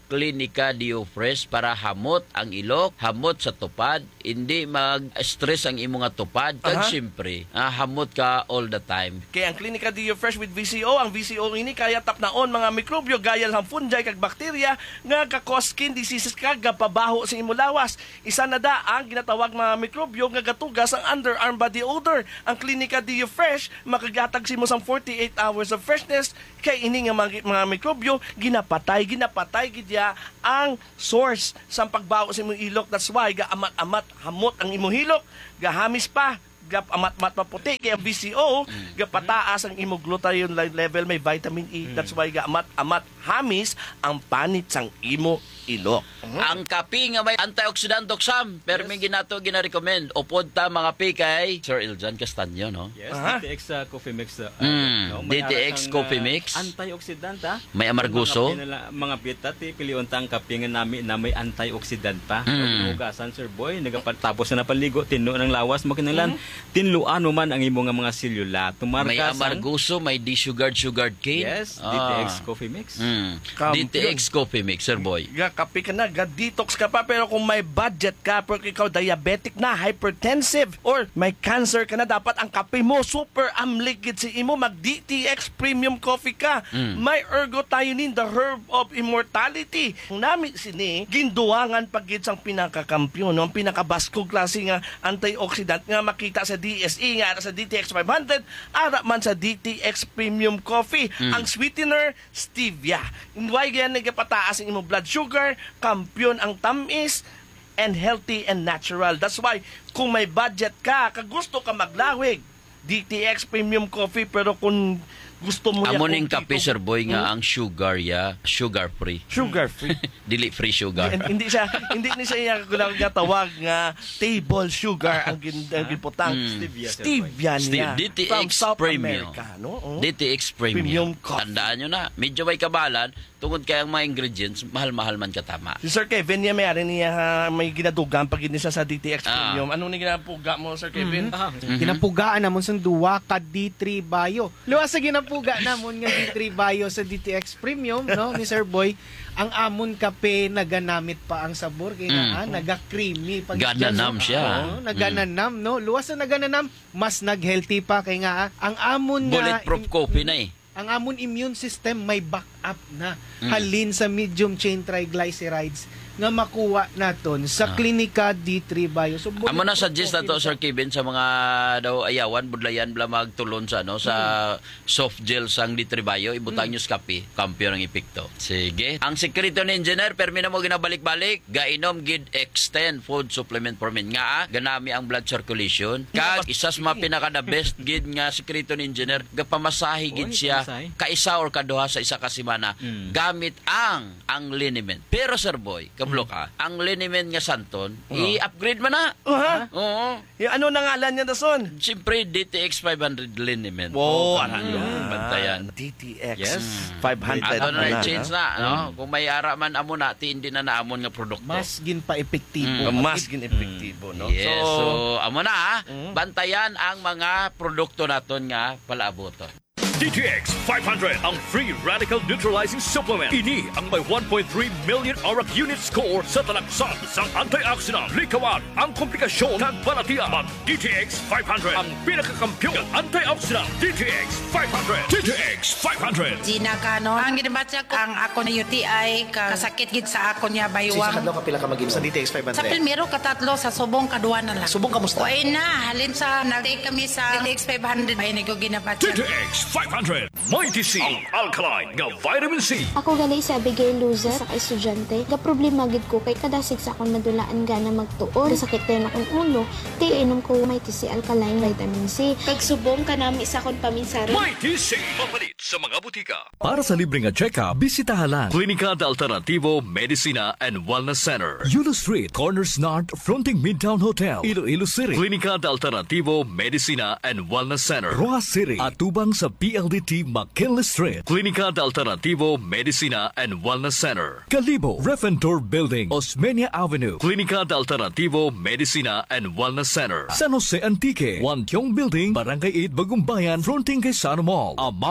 Klinika DioFresh para hamot ang ilok, hamot sa tupad, hindi mag-stress ang imo nga tupad, kag Aha. siyempre, ah, hamot ka all the time. Kaya ang Klinika DioFresh with V C O, ang V C O ini kaya tapnaon mga mikrobyo gaya lang fungi kag bakterya nga ka-cause skin diseases kag pabaho sa imo lawas. Isa na da ang ginatawag mga mikrobyo nga gatugas ang underarm body odor. Ang Klinika DioFresh makagatag simo sang forty-eight hours of freshness kay ini nga mga, mga mikrobyo ginapatay ginapatay gidya ang source sa pagbaho sa imong ilok. That's why ga amat-amat hamot ang imong hilok, gahamis pa gap amat-mat maputi kay ang V C O gapataas ang imong glutathione level, may vitamin E. That's why ga amat-amat hamis ang panit sang imo ilok. Ang kape nga may antioxidant doksam, pero may ginato gina-recommend. Upod ta mga pi kay Sir Iljan Castaño, no? Yes, D T X uh, Coffee Mix. Uh, Mm, no? D T X May Coffee uh, Mix. Antioxidant, ha? May amarguso. Mga, pinala, mga bita, ti piliun tang kape nga nami na may antioxidant pa. Mm. Hugasan, Sir Boy, nagapatapos na napaligo, tinlo ng lawas, makinanglan, mm. tinluan mo man ang imo nga mga selula. Tumarka May amarguso, may desugared sugared cane. Yes, Ah. D T X Coffee Mix. Mm. D T X Coffee Mix, Sir Boy. Ga kape ka na, ga detox ka pa, pero kung may budget ka, pero ikaw diabetic na, hypertensive, or may cancer ka na, dapat ang kape mo super amligid si imo, mag D T X Premium Coffee ka. Mm. May ergothioneine, the herb of immortality. Ang nami sini, ginduwangan pagid sang pinakakampiyon, no? Ang pinakabaskog klase nga antioxidant nga makita sa D S E, nga sa D T X five hundred, ara man sa D T X Premium Coffee. Mm. Ang sweetener, stevia. Why ganyan nagpataas ang imong blood sugar, kampiyon ang tamis, and healthy and natural. That's why, kung may budget ka, kagusto ka maglawig, D T X Premium Coffee, pero kung gusto mo Amo yan ning kung kape, tipo- Sir Boy, nga Hmm? ang sugar ya, sugar free. Sugar free. Dili free sugar. And hindi siya hindi ni siya gulang gatawag nga table sugar ang gin- ang giputang. Mm. Stevia. Stevia Steve, niya. D T X From South Premium. America, no? Oh. D T X Premium. Premium coffee. Tandaan nyo na, medyo may kabalan, tungod kaya ang mga ingredients, mahal-mahal man katama. Si Sir Kevin niya may ari niya ha, may ginadugan pag ini siya sa D T X Ah. Premium. Anong ni ginapuga mo, Sir Kevin? Mhm. Ginapugaan namon sa duwa ka D three Bio. Luwas sa ginapuga namon nga D three Bio sa D T X Premium, no, ni Sir Boy. Ang amon kape naganamit pa ang sabor kay nga Mm. naga-creamy pag Gananam siya. Oo, nagananam, no. Luwas na nagananam, mas nag-healthy pa kay nga ang amon nga Bulletproof coffee na eh. ang amon immune system may backup na Mm. halin sa medium chain triglycerides nga makuha naton sa Ah. Klinika D three Bio. So, Amo na suggest na to, coffee Sir Kevin, sa mga daw ayawan, budlayan, bla magtulon sa, ano, sa soft gel sang litribayo, ibutang nyo sa kape, kampiyon ang epekto. Sige. Ang sekreto ni Engineer, permi na mo ginabalik-balik, gainom gid extend food supplement for men. Nga, ah, ganami ang blood circulation. Kag, isas mga pinaka-the best gid nga sekreto ni Engineer, gapamasahe gid Oy, siya, pamasahe. kaisa or kaduha sa isa ka semana, Mm. gamit ang ang liniment. Pero, Sir Boy, kablo ka, ang liniment nga santon, Oo. i-upgrade man na. Uh-huh. Oo. Yung ano na ngalan niya dason? Siyempre, D T X five hundred liniment. Wow, para ano yung bantayan. D T X Yes. five hundred. Ato na na, change na, no? Kung may ara man amo na, ti hindi na naamon nga produkto. mas gin pa epektibo. Mm. Mas gin-epektibo, no? Yes, so, amo na, ah. Mm. bantayan ang mga produkto naton nga palaaboton. D T X five hundred, ang free radical neutralizing supplement. Ini ang may one point three million auric unit score sa talaksan sang antioxidant. Likawan ang komplikasyon ng balatian. Mag D T X five hundred, ang pinakakampiyon ng antioxidant. D T X five hundred. D T X five hundred. Gina Kano, ang ginabatsa ko, ang ako na U T I, ka- kasakit gid sa ako niya Sa baywang. kadlaw ka pila ka mag sa D T X five Sa hundred. primero katatlo, sa subong kadua na lang. Subong kamusta? Oy na, halin sa nag-take kami sa D T X five hundred. Ay, nag ginabatsa. D T X five hundred. Mighty C, ang alkaline nga vitamin C. Ako gali si Abigail Luza sa estudyante. Ga problema gid ko kay kadasig sa akong nadulaan gana magtuon. Sakit din akong ulo. Di inom ko Mighty C alkaline vitamin C. Pagsubong kanami sa akong paminsara. Mighty C, mapalit sa mga butika. Para sa libre nga check-up, bisitahan lang Klinika de Alternativo Medicina and Wellness Center. Yulo Street, Corners North, fronting Midtown Hotel, Iloilo City. Klinika de Alternativo Medicina and Wellness Center. Roa City, atubang sa P L D T McKinley Street. Klinika de Alternativo Medicina and Wellness Center. Kalibo, Refentor Building, Osmeña Avenue. Klinika de Alternativo Medicina and Wellness Center. San Jose Antique, Wantiong Building, Barangay eight, Bagumbayan, fronting kay Sana Mall. Amar Al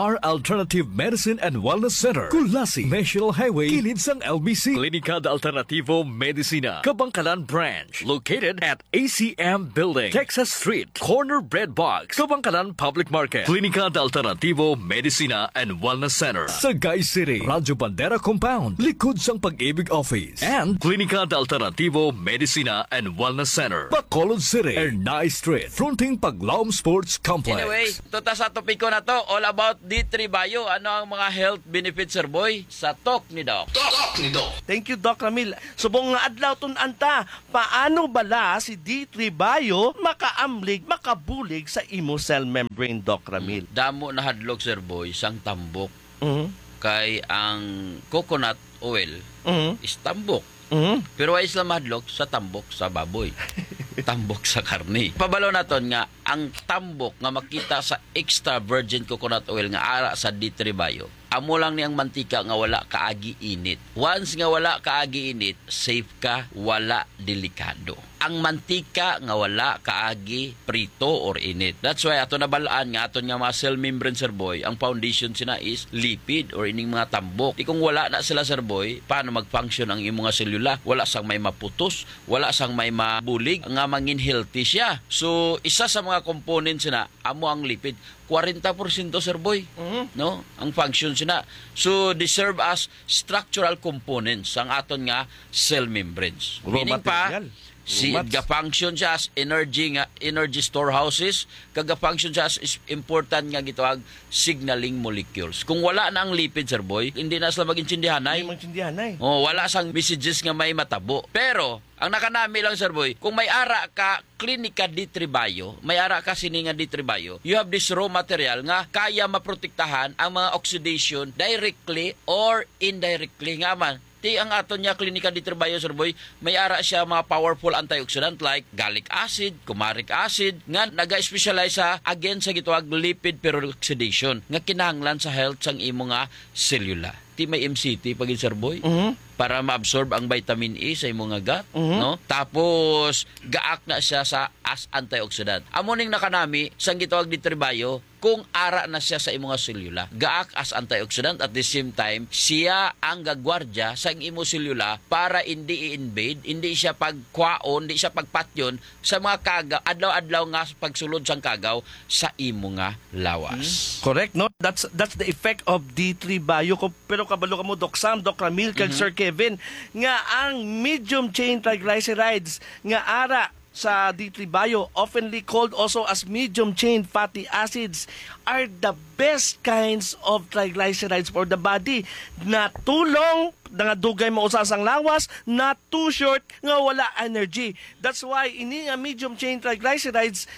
Alternative Medicine and Wellness Center, Kulasi, National Highway, kilid sang L B C. Klinika de Alternativo Medicina, Kabangkalan Branch, located at A C M Building, Texas Street, Corner Bread Box, Kabangkalan Public Market. Klinika de Alternativo Medicina and Wellness Center, Sagay City, Radyo Bandera Compound, likod sang Pag-ibig Office. and Klinika de Alternativo Medicina and Wellness Center, Bacolod City, Ernay Street, fronting Paglaom Sports Complex. Anyway, tuta sa topiko na to, all about D three Bio. Ano ang mga health benefits, Sir Boy? Sa talk ni Doc. Talk ni Doc. Thank you, Doc Ramil. Subong nga adlaw tun anta, paano bala si D three Bio makaamlig, makabulig sa imo cell membrane, Doc Ramil? Damo na hadlok, Sir Boy, sang tambok. Mhm. Kay ang coconut oil Mhm. is tambok. Mhm. Pero ay sila mahadlok sa tambok sa baboy. Tambok sa karne. Pabalo naton nga ang tambok nga makita sa extra virgin coconut oil nga ara sa D three Bio. Amo lang niyang mantika nga wala kaagi init. Once nga wala kaagi init, safe ka, wala delikado. Ang mantika nga wala kaagi prito or init. That's why ato nabalaan nga aton nga mga cell membrane, Sir Boy, ang foundation sina is lipid or ining mga tambok. Di kung wala na sila, Sir Boy, paano mag-function ang imong mga selula? Wala sang may maputos, wala sang may mabulig, nga mangin healthy siya. So isa sa mga components na amo ang lipid. forty percent, Sir Boy, Mhm. no? Ang function sina. So they serve as structural components ang aton nga cell membranes. Raw Meaning pa, material. si Raw mats. ga-function siya as energy nga energy storehouses, kaga-function siya as is important nga gitawag signaling molecules. Kung wala na ang lipid, Sir Boy, hindi na sila mag-intindihanay. Ay, magtindihanay. Oh, wala sang messages nga may matabo. Pero ang nakanami lang, Sir Boy, kung may ara ka Klinika D three Bio, may ara ka sini nga D three Bio, you have this raw material nga kaya maprotektahan ang mga oxidation directly or indirectly nga man. Ti ang aton niya Klinika D three Bio, Sir Boy, may ara siya mga powerful antioxidant like gallic acid, kumaric acid nga naga-specialize sa again sa gitawag lipid peroxidation nga kinahanglan sa health sang imo nga selula. Ti may M C T pagin, Sir Boy, Mhm. para ma-absorb ang vitamin E sa imong nga gut, Mhm. no? Tapos gaak na siya sa as antioxidant. Amo ning nakanami sang gitawag D three Bio kung ara na siya sa imong nga selula. Gaak as antioxidant at the same time siya ang gagwardya sa imong selula para hindi i-invade, hindi siya pagkwaon, hindi siya pagpatyon sa mga kagaw, adlaw-adlaw nga pagsulod sang kagaw sa imong nga lawas. Correct, no? That's that's the effect of D three Bio. Ko- Pero kabalo ka mo, Doc Sam, Doc Ramil, kag Mhm. Sir Kevin, nga ang medium chain triglycerides nga ara sa D three Bio, oftenly called also as medium chain fatty acids, are the best kinds of triglycerides for the body. Na tulong nga dugay mo usas ang lawas, not too short nga wala energy. That's why ini nga medium chain triglycerides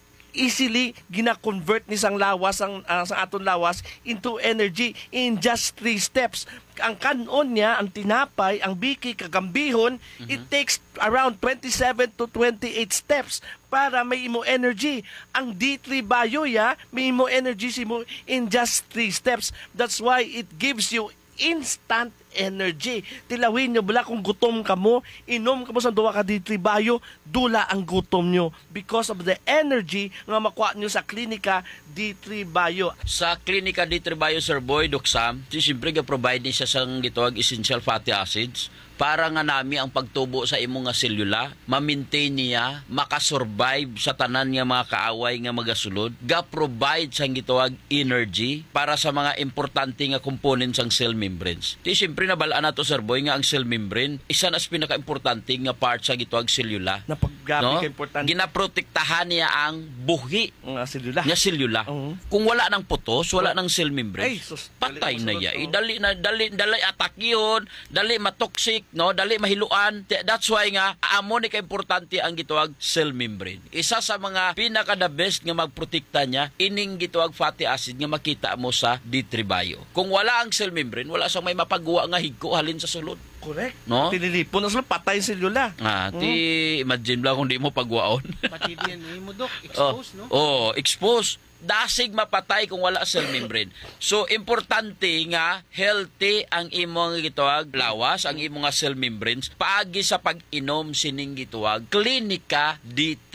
easily gina-convert ni sang lawas ang uh, sa aton lawas into energy in just three steps. Ang kanon niya, ang tinapay, ang biki, kagambihon, mm-hmm. it takes around twenty-seven to twenty-eight steps para may imo energy. Ang D three Bio ya, may imo energy simo in just three steps. That's why it gives you instant energy. Tilawin nyo bala kung gutom ka mo, inom ka mo sa duwa ka D three Bio, dula ang gutom nyo because of the energy nga makuha nyo sa Klinika D three Bio. Sa Klinika D three Bio, Sir Boy, Doc Sam, siyempre ga-provide niya siya sang gitawag essential fatty acids para nga nami ang pagtubo sa imong nga selula, ma-maintain niya, makasurvive sa tanan nga mga kaaway nga magasulod, ga-provide sang gitawag energy para sa mga importante nga components sang cell membranes. Di siyempre nabalaan nato, Sir Boy, nga ang cell membrane isa na sa pinaka-importante nga part sa gitawag selula. Na paggabi ka importante. Ginaprotektahan niya ang buhi nga selula. Nga selula. Uh-huh. Kung wala nang putos, wala nang cell membrane. Ay, sus, patay na dali ya. masunod, Eh, dali na dali dali attack yun, dali matoxic, no? Dali mahiluan. That's why nga amo ni ka importante ang gitawag cell membrane. Isa sa mga pinaka the best nga magprotekta niya ining gitawag fatty acid nga makita mo sa D three Bio. Kung wala ang cell membrane, wala sang may mapagawa nga higko halin sa sulod. Correct. No? Tililipon na sila, patay yung selula. Ah, ti imagine lang kung di mo pagwaon. Pati D N A mo, Dok, expose, no? Oh, expose. Dasig mapatay kung wala cell membrane. So, importante nga healthy ang imong gitawag lawas, ang imong nga cell membranes, paagi sa pag-inom sining gitawag Klinika D three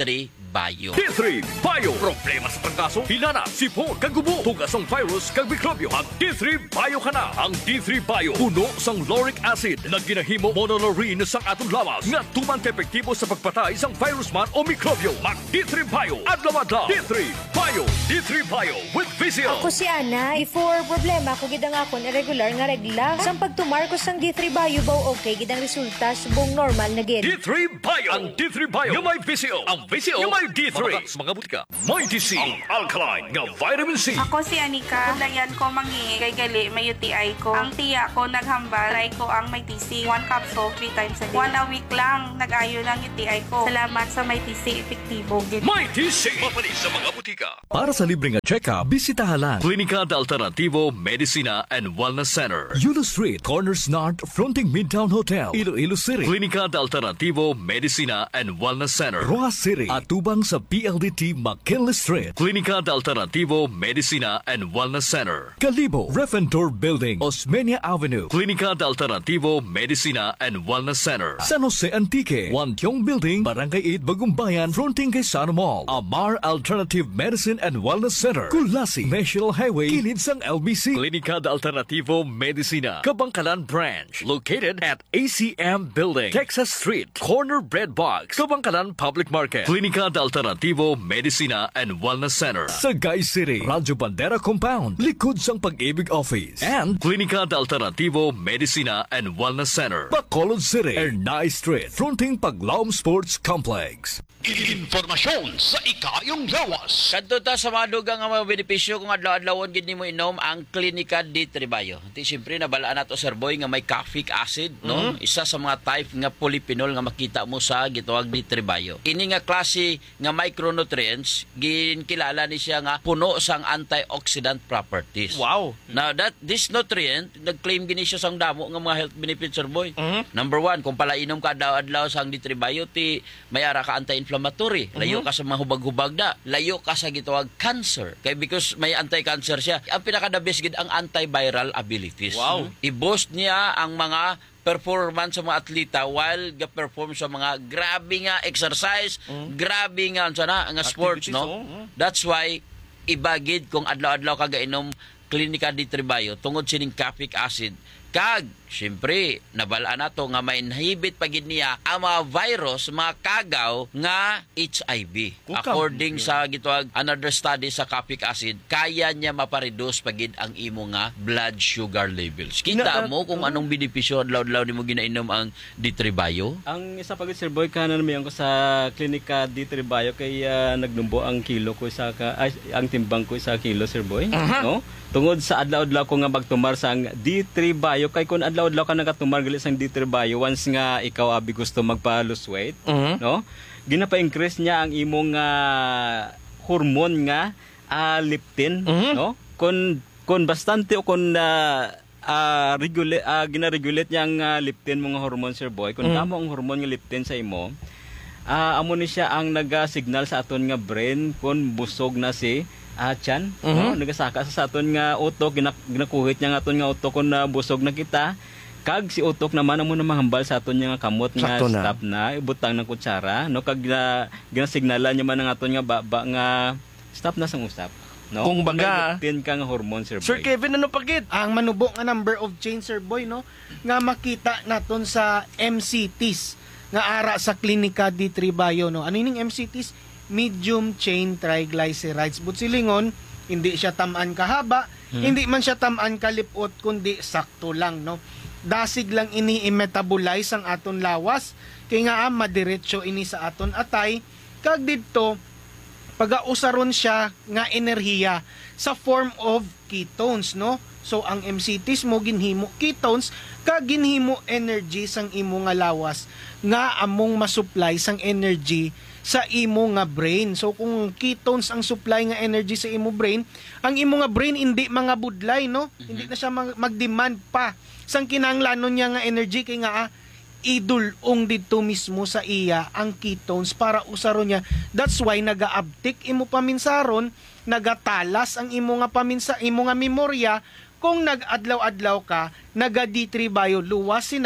Bio. D three Bio. Problema sa trangkaso, hinana, sipon, kagubo, tugas ang virus, kag mikrobyo. Ang D three Bio ka na. Ang D three Bio, puno sang lauric acid na ginahimo monolaurin sang atong lawas nga tuman ka epektibo sa pagpatay sang virus man o mikrobyo. Mag D three Bio. Adlaw-adlaw. D three Bio. D three Bio with Vizio. Ako si Ana. Before problema ko gidang akon irregular nga regla. Sang pagtumar ko sang D three Bio baw okay gidang resulta subong normal na gid. D three Bio. Ang D three Bio. Yung may Vizio. Ang Vizio. Yung may D three. Mamatak sa mga butika. May D C. Ang alkaline nga vitamin C. Ako si Anika. Dayan ko mangi kay gali may U T I ko. Ang tiya ko naghambal. Try ko ang may T C. One capsule three times a day. One a week lang nag-ayo ng U T I ko. Salamat sa may T C. Epektibo. May T C. Mapalis sa mga butika. Para sa libreng check-up, bisitahan lang Klinika de Alternativo Medicina and Wellness Center. Yulo Street, Corners North, fronting Midtown Hotel, Iloilo City. Klinika de Alternativo Medicina and Wellness Center. Roa City, atubang sa P L D T McKinley Street. Klinika de Alternativo Medicina and Wellness Center. Kalibo, Refentor Building, Osmeña Avenue. Klinika de Alternativo Medicina and Wellness Center. San Jose Antique, Wantiong Building, Barangay eight, Bagumbayan, fronting kay Sana Mall. Amar Alternative Medicine and Wellness Center. Kulasi, National Highway, kilid sang L B C. Klinika de Alternativo Medicina, Kabangkalan Branch, located at A C M Building, Texas Street, Corner Bread Box, Kabangkalan Public Market. Klinika de Alternativo Medicina and Wellness Center. Sagay City, Radyo Bandera Compound, likod sang Pag-ibig Office. And Klinika de Alternativo Medicina and Wellness Center. Bacolod City, Ernay Street, fronting Paglaom Sports Complex. Informasyon sa ikayong lawas. Kadto ta sa mga dugang nga mga benepisyo kung adlaw-adlawon gid nimo inom ang Klinika D three Bio. Ti siyempre nabalaan nato Sir Boy nga may caffeic acid, no? Mm-hmm. Isa sa mga type nga polyphenol nga makita mo sa gitawag D three Bio. Ini nga klase nga micronutrients ginkilala ni siya nga puno sang antioxidant properties. Wow. Now that this nutrient nag-claim gini siya sang damo nga mga health benefits, Sir Boy. Mm-hmm. Number one, kung pala inom ka adlaw-adlaw sang D three Bio ti may ara ka anti-inflammatory. Layo ka sa mga hubag-hubag na. Layo ka sa gitawag cancer. Kaya because may anti-cancer siya. Ang pinaka-the best gid ang antiviral abilities. Wow. I-boost niya ang mga performance sa mga atleta while ga-perform sa mga grabe nga exercise, mm. grabe nga sana nga sports, no? Oh. That's why ibagid kung adlaw-adlaw ka gainom Klinika D three Bio tungod sining caffeic acid. Kag, siyempre, nabalaan nato nga may inhibit pagid niya ang mga virus, mga kagaw nga H I V. Kukam. According sa gitawag another study sa caffeic acid, kaya niya mapareduce pagid ang imo nga blood sugar levels. Kita mo kung anong benepisyo adlaw-adlaw nimo ginainom ang D three Bio? Ang isa pagid Sir Boy kanan mayon ko sa Klinika D three Bio kay uh, nagnumbo ang kilo ko sa ka, ay, ang timbang ko sa kilo Sir Boy, uh-huh. no? Tungod sa adlaw-adlaw ko nga magtumar sa D three Bio kay kun adlaw-adlaw ka nagatumar gali sang D three Bio once nga ikaw abi gusto magpa-lose weight, uh-huh. no? Ginapa-increase niya ang imong uh, hormone nga uh, leptin, uh-huh. no? Kun kun bastante o kun uh, uh, regulate uh, gina-regulate niya ang uh, leptin mga hormone Sir Boy. Kun uh-huh. tamo ang hormone nga leptin sa imo, uh, amo ni siya ang naga-signal sa aton nga brain kun busog na si Ah, chan, uh-huh. no? Nagasaka sa aton nga utok, ginak- ginakuhit niya nga aton nga utok kung na busog na kita. Kag si utok naman amo na mahambal sa aton nga kamot nga Sakto na. stop na, ibutang ng kutsara, no? Kag uh, ginasignalan niya man ang aton nga baba nga stop na sang usap. No? Kung baga, tin ka nga hormone Sir Boy. Sir Kevin, ano pagid? Ang manubo nga number of chain Sir Boy, no? Nga makita naton sa M C Ts nga ara sa Klinika D three Bio, no? Ano ning M C Ts? Medium chain triglycerides. Butsilingon, hindi siya tamaan kahaba, hmm. hindi man siya tamaan kalipot, kundi sakto lang, no? Dasig lang ini i-metabolize ang aton lawas, kaya nga ah, madiretso ini sa aton atay, kag dito, pag-ausaron siya nga enerhiya sa form of ketones, no? So, ang M C Ts mo ginhimo ketones, kag ginhimo energy sang imo nga lawas, nga among masupply sang energy sa imo nga brain. So kung ketones ang supply nga energy sa imo brain, ang imo nga brain hindi mga budlay, no? Mm-hmm. Hindi na siya mag-demand pa sang kinahanglanon niya nga energy kay nga ah, idulong dito mismo sa iya ang ketones para usaron niya. That's why naga-uptick imo paminsaron, nagatalas ang imo nga paminsa, imo nga memorya kung nag-adlaw-adlaw ka, naga D three Bio luwas sina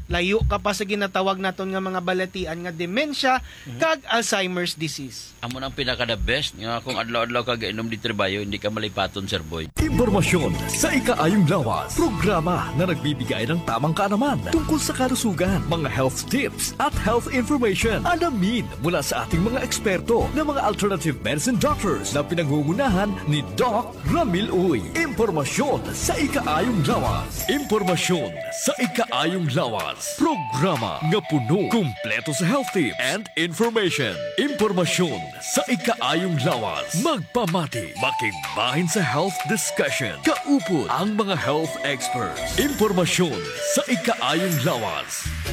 layo ka pa sa ginatawag naton nga mga balatian nga dementia kag Alzheimer's disease. Amo nang pinaka the best nga kung adlaw-adlaw ka gainom di trabayo hindi ka malipaton, Sir Boy. Impormasyon sa ikaayong lawas. Programa na nagbibigay ng tamang kaalaman tungkol sa kalusugan, mga health tips at health information. Alamin mula sa ating mga eksperto na mga alternative medicine doctors na pinangungunahan ni Doc Ramil Uy. Impormasyon sa ikaayong lawas. Impormasyon sa ikaayong lawas. Programa nga puno, kumpleto sa health tips and information. Impormasyon sa ikaayong lawas. Magpamati, makigbahin sa health discussion. Kaupod ang mga health experts. Impormasyon sa ikaayong lawas.